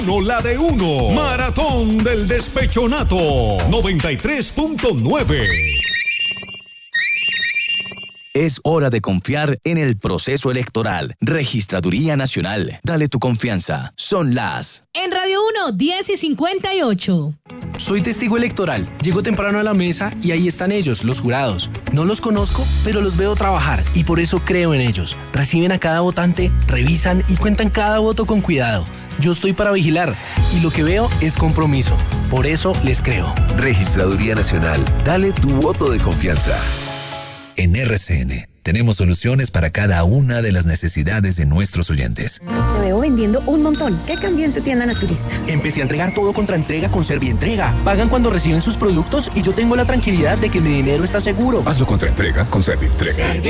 No la de uno. Maratón del Despechonato. 93.9. Es hora de confiar en el proceso electoral. Registraduría Nacional. Dale tu confianza. Son las... En Radio 1, 10:58. Soy testigo electoral. Llego temprano a la mesa y ahí están ellos, los jurados. No los conozco, pero los veo trabajar y por eso creo en ellos. Reciben a cada votante, revisan y cuentan cada voto con cuidado. Yo estoy para vigilar y lo que veo es compromiso. Por eso les creo. Registraduría Nacional. Dale tu voto de confianza. En RCN tenemos soluciones para cada una de las necesidades de nuestros oyentes. Te veo vendiendo un montón. ¿Qué cambió en tu tienda naturista? Empecé a entregar todo contra entrega con Servientrega. Pagan cuando reciben sus productos y yo tengo la tranquilidad de que mi dinero está seguro. Hazlo contra entrega con Servientrega.